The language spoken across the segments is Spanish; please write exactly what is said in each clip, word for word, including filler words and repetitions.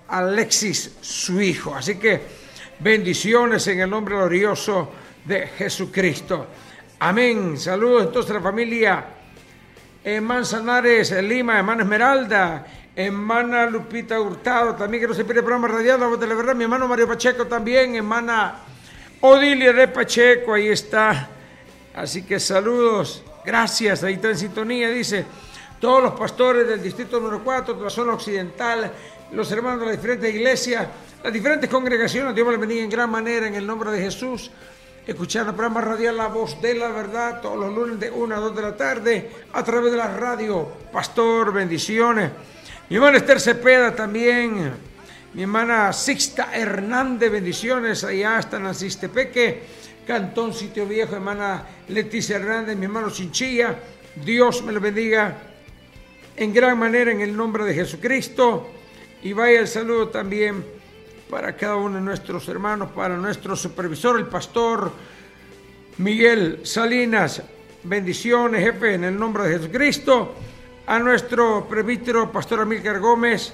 Alexis, su hijo. Así que bendiciones en el nombre glorioso de Jesucristo. Amén. Saludos entonces a la familia en Manzanares, en Lima, hermana Esmeralda, hermana Lupita Hurtado, también que no se pierde el programa radial, la voz de la verdad, mi hermano Mario Pacheco también, hermana Odilia de Pacheco, ahí está. Así que saludos, gracias, ahí está en sintonía, dice, todos los pastores del distrito número cuatro, de la zona occidental, los hermanos de las diferentes iglesias, las diferentes congregaciones, Dios me les bendiga en gran manera en el nombre de Jesús. Escuchando el programa radial La Voz de la Verdad todos los lunes de una a dos de la tarde a través de la radio. Pastor, bendiciones. Mi hermana Esther Cepeda también. Mi hermana Sixta Hernández, bendiciones. Allá hasta en Nancistepeque, Cantón Sitio Viejo. Hermana Leticia Hernández, mi hermano Chinchilla. Dios me lo bendiga en gran manera en el nombre de Jesucristo. Y vaya el saludo también para cada uno de nuestros hermanos, para nuestro supervisor, el pastor Miguel Salinas. Bendiciones, jefe, en el nombre de Jesucristo. A nuestro presbítero, pastor Amílcar Gómez.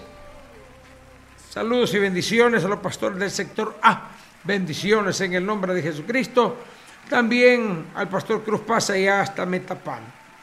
Saludos y bendiciones a los pastores del sector A. Bendiciones en el nombre de Jesucristo. También al pastor Cruz Paz allá hasta Metapán.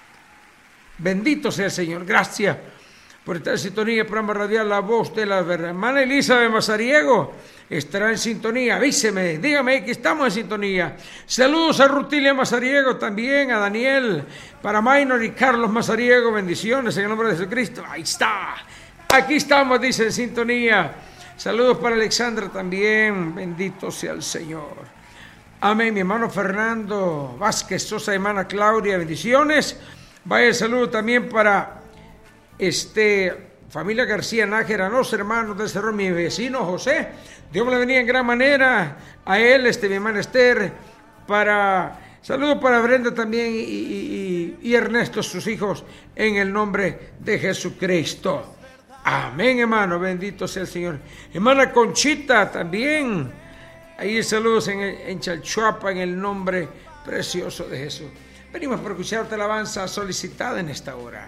Bendito sea el Señor. Gracias por estar en sintonía del programa radial La Voz de la Verdad. Hermana Elizabeth Mazariego estará en sintonía. Avíseme, dígame que estamos en sintonía. Saludos a Rutilia Mazariego también, a Daniel, para Maynor y Carlos Mazariego. Bendiciones en el nombre de Jesucristo. Ahí está. Aquí estamos, dice, en sintonía. Saludos para Alexandra también. Bendito sea el Señor. Amén. Mi hermano Fernando Vázquez Sosa, hermana Claudia. Bendiciones. Vaya el saludo también para Este, familia García Nájera, los hermanos del Cerro, mi vecino José, Dios me la bendiga en gran manera, a él, este, mi hermana Esther, para, saludos para Brenda también y, y, y Ernesto, sus hijos, en el nombre de Jesucristo. Amén, hermano, bendito sea el Señor. Hermana Conchita también, ahí saludos en, en Chalchuapa, en el nombre precioso de Jesús. Venimos para escuchar la alabanza solicitada en esta hora.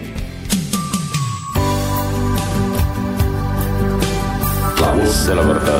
La Voz de la Verdad.